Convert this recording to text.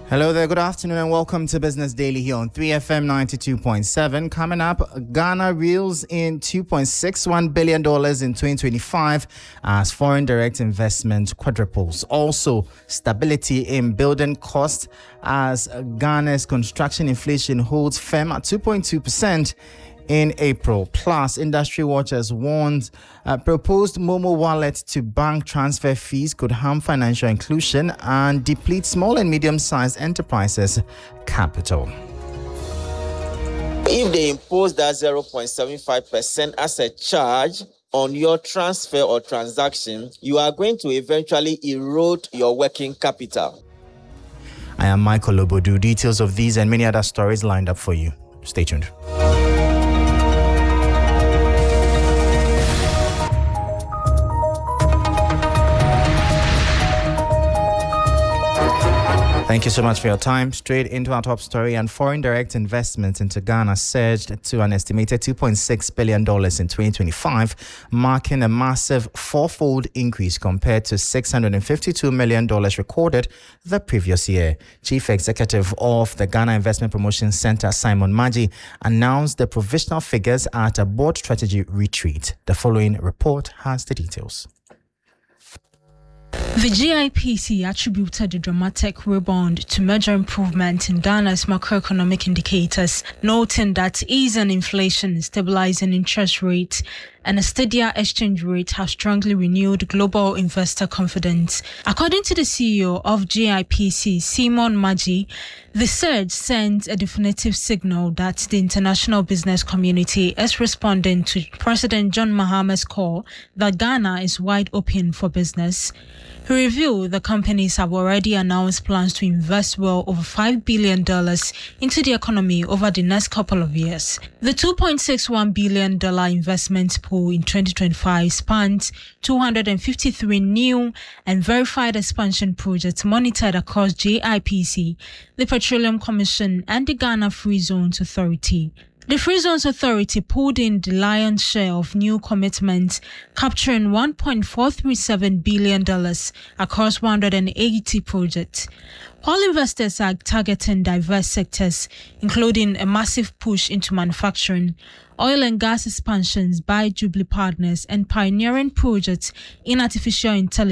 Hello there, good afternoon and welcome to Business Daily here on 3FM 92.7. Coming up, Ghana reels in $2.61 billion in 2025 as foreign direct investment quadruples. Also, stability in building costs as Ghana's construction inflation holds firm at 2.2%. in April. Plus, industry watchers warned proposed Momo wallet to bank transfer fees could harm financial inclusion and deplete small and medium-sized enterprises' capital. If they impose that 0.75% as a charge on your transfer or transaction, you are going to eventually erode your working capital. I am Michael Lobodu. Details of these and many other stories lined up for you. Stay tuned. Thank you so much for your time. Straight into our top story, and foreign direct investments into Ghana surged to an estimated $2.6 billion in 2025, marking a massive fourfold increase compared to $652 million recorded the previous year. Chief Executive of the Ghana Investment Promotion Center, Simon Maggi, announced the provisional figures at a board strategy retreat. The following report has the details. The GIPC attributed the dramatic rebound to major improvement in Ghana's macroeconomic indicators, noting that ease in inflation, stabilizing interest rates, and a steadier exchange rate have strongly renewed global investor confidence. According to the CEO of GIPC, Simon Maggi, the surge sends a definitive signal that the international business community is responding to President John Mahama's call that Ghana is wide open for business. He revealed the companies have already announced plans to invest well over $5 billion into the economy over the next couple of years. The $2.61 billion investment pool in 2025 spans 253 new and verified expansion projects monitored across GIPC, the Petroleum Commission, and the Ghana Free Zones Authority. The Free Zones Authority pulled in the lion's share of new commitments, capturing $1.437 billion across 180 projects. All investors are targeting diverse sectors, including a massive push into manufacturing, oil and gas expansions by Jubilee Partners, and pioneering projects in artificial intelligence.